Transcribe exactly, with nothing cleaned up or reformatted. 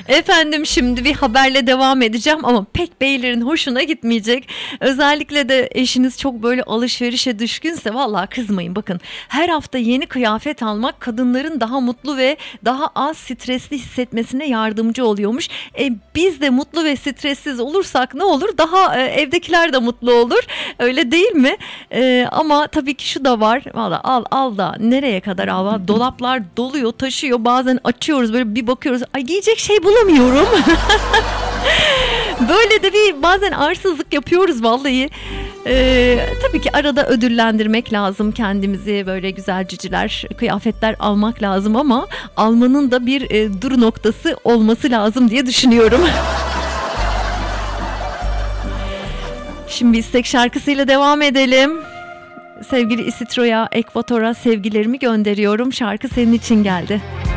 Efendim şimdi bir haberle devam edeceğim ama pek beylerin hoşuna gitmeyecek. Özellikle de eşiniz çok böyle alışverişe düşkünse vallahi kızmayın. Bakın, her hafta yeni kıyafet almak kadınların daha mutlu ve daha az stresli hissetmesine yardımcı oluyormuş. E, biz de mutlu ve stressiz olursak ne olur? Daha e, evdekiler de mutlu olur. Öyle değil mi? E, ama tabii ki şu da var. Vallahi al al da nereye kadar al? Dolaplar doluyor, taşıyor. Bazen açıyoruz böyle bir bakıyoruz. Ay, giyecek şey bulamıyorum. Böyle de bir bazen arsızlık yapıyoruz vallahi. Ee, tabii ki arada ödüllendirmek lazım kendimizi, böyle güzel ciciler, kıyafetler almak lazım ama almanın da bir e, dur noktası olması lazım diye düşünüyorum. Şimdi istek şarkısıyla devam edelim. Sevgili Isitro'ya, Ekvator'a sevgilerimi gönderiyorum. Şarkı senin için geldi.